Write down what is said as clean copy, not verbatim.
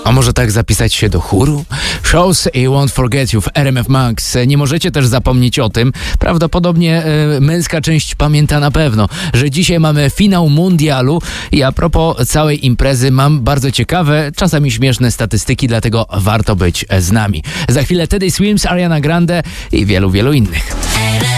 A może tak zapisać się do chóru? Shows i Won't Forget You w RMF Max. Nie możecie też zapomnieć o tym, prawdopodobnie męska część pamięta na pewno, że dzisiaj mamy finał mundialu i a propos całej imprezy mam bardzo ciekawe, czasami śmieszne statystyki, dlatego warto być z nami. Za chwilę Teddy Swims, Ariana Grande i wielu, wielu innych.